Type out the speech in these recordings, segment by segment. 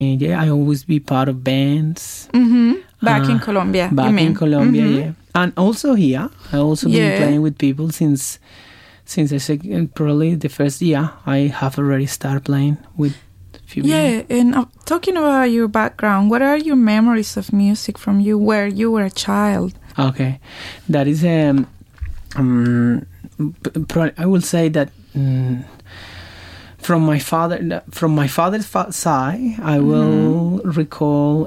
I always be part of bands. Back in Colombia. Back in Colombia, yeah. And also here, I also been playing with people since I said probably the first year. I have already started playing with few people. Yeah, and talking about your background, what are your memories of music from you where you were a child? Okay, that is I will say that from my father's side, I will recall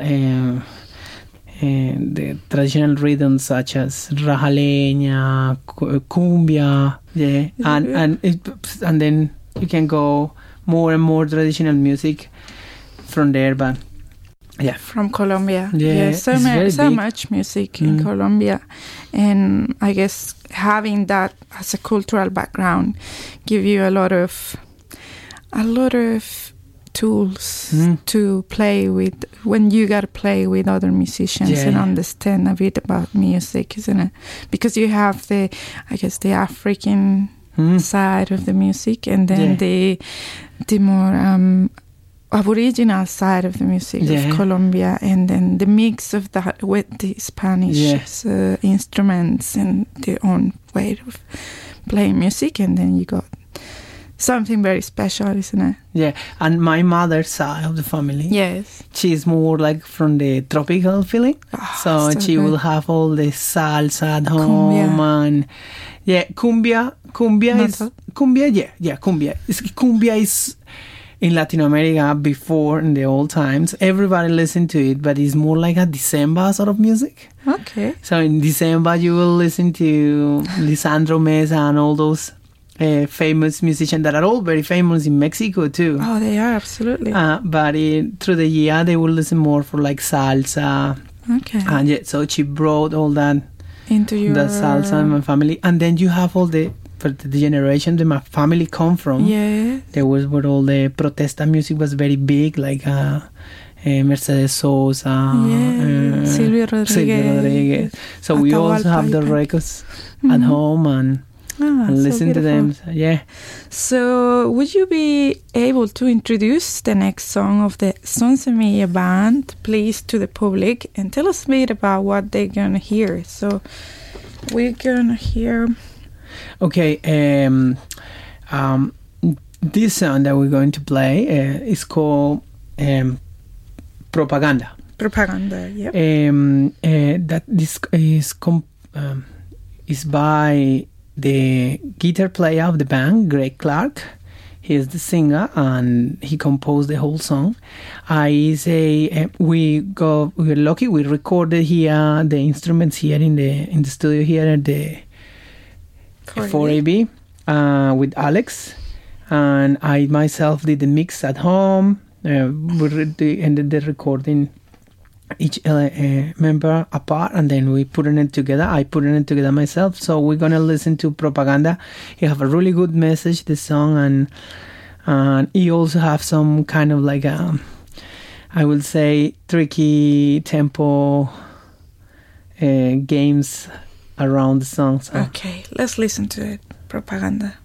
the traditional rhythms such as rajaleña, cumbia, and then you can go more and more traditional music from there, but from Colombia. So much music in Colombia, and I guess having that as a cultural background give you a lot of tools to play with when you gotta play with other musicians and understand a bit about music, isn't it? Because you have the African side of the music, and then the more Aboriginal side of the music of Colombia, and then the mix of that with the Spanish instruments and their own way of playing music, and then you got something very special, isn't it? Yeah, and my mother's side of the family, she's more like from the tropical feeling, so she will have all the salsa at home, and cumbia is in Latin America before, in the old times, everybody listened to it, but it's more like a December sort of music. Okay. So in December, you will listen to Lisandro Mesa and all those famous musicians that are all very famous in Mexico too. Oh, they are, absolutely. But through the year, they will listen more for like salsa. Okay. And so she brought all that into the salsa in my family. And then you have all the generation that my family come from. Yeah. There was where all the protesta music was very big, like Mercedes Sosa, Silvio Rodriguez. So we also have the records at home and listen to them. So would you be able to introduce the next song of the Son Semilla band, please, to the public, and tell us a bit about what they're gonna hear? So we're gonna hear. Okay, this song that we're going to play is called Propaganda. Propaganda, yeah. That this is by the guitar player of the band, Greg Clark. He is the singer, and he composed the whole song. We're lucky. We recorded here the instruments here in the studio here at the 4AB with Alex, and I myself did the mix at home. We ended the recording each member apart, and then we put it together. I put it together myself. So we're gonna listen to Propaganda. It have a really good message, this song, and it also have some kind of like I would say tricky tempo games around the song. So. Okay, let's listen to it. Propaganda.